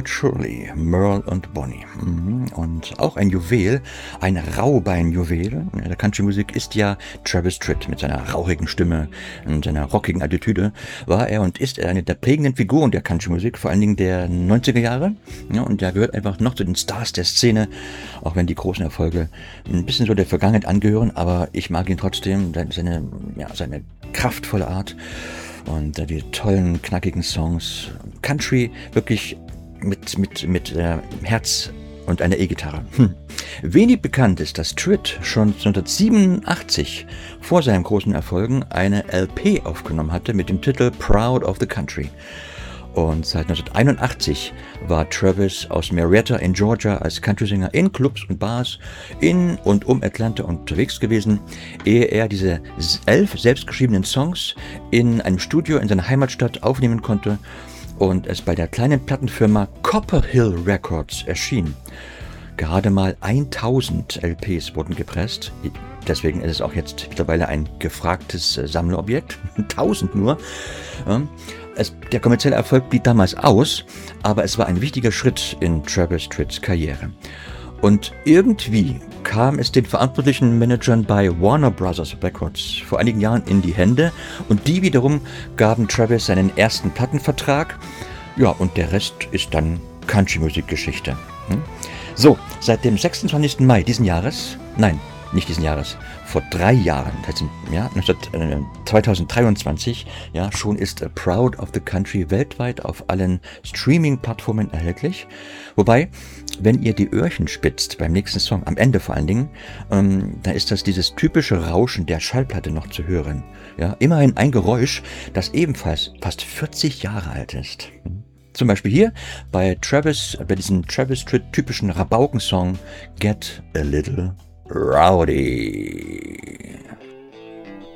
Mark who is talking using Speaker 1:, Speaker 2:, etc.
Speaker 1: but surely, Merle und Bonnie. Und auch ein Juwel, ein Raubein-Juwel der Country-Musik ist ja Travis Tritt. Mit seiner rauchigen Stimme und seiner rockigen Attitüde war er und ist er eine der prägenden Figuren der Country-Musik, vor allen Dingen der 90er Jahre. Ja, und er gehört einfach noch zu den Stars der Szene, auch wenn die großen Erfolge ein bisschen so der Vergangenheit angehören, aber ich mag ihn trotzdem, seine kraftvolle Art und die tollen, knackigen Songs. Country wirklich mit Herz und einer E-Gitarre. Wenig bekannt ist, dass Tritt schon 1987 vor seinen großen Erfolgen eine LP aufgenommen hatte mit dem Titel Proud of the Country. Und seit 1981 war Travis aus Marietta in Georgia als Country-Sänger in Clubs und Bars in und um Atlanta unterwegs gewesen, ehe er diese 11 selbstgeschriebenen Songs in einem Studio in seiner Heimatstadt aufnehmen konnte und es bei der kleinen Plattenfirma Copperhill Records erschien. Gerade mal 1000 LPs wurden gepresst. Deswegen ist es auch jetzt mittlerweile ein gefragtes Sammlerobjekt. 1000 nur. Der kommerzielle Erfolg blieb damals aus, aber es war ein wichtiger Schritt in Travis Tritts Karriere. Und irgendwie kam es den verantwortlichen Managern bei Warner Bros. Records vor einigen Jahren in die Hände und die wiederum gaben Travis seinen ersten Plattenvertrag. Ja, und der Rest ist dann Country-Musik-Geschichte. So, seit dem 26. Mai diesen Jahres, nein, nicht diesen Jahres, vor 3 Jahren, das heißt, 2023, schon ist Proud of the Country weltweit auf allen Streaming-Plattformen erhältlich. Wobei, wenn ihr die Öhrchen spitzt, beim nächsten Song, am Ende vor allen Dingen, da ist das dieses typische Rauschen der Schallplatte noch zu hören. Ja, immerhin ein Geräusch, das ebenfalls fast 40 Jahre alt ist. Zum Beispiel hier bei diesem Travis Tritt typischen Rabauken-Song Get a Little Rowdy.